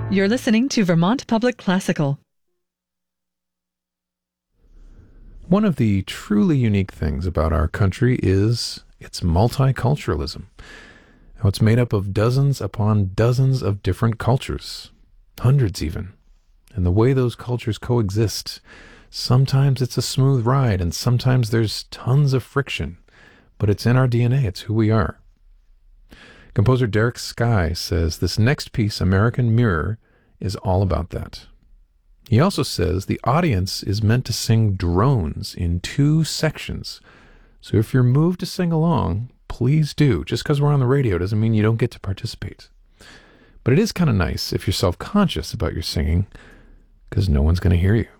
You're listening to Vermont Public Classical. One of the truly unique things about our country is its multiculturalism. How it's made up of dozens upon dozens of different cultures, hundreds even. And the way those cultures coexist, sometimes it's a smooth ride and sometimes there's tons of friction, but it's in our DNA, it's who we are. Composer Derek Sky says this next piece, American Mirror, is all about that. He also says the audience is meant to sing drones in 2 sections. So if you're moved to sing along, please do. Just because we're on the radio doesn't mean you don't get to participate. But it is kind of nice if you're self-conscious about your singing, because no one's going to hear you.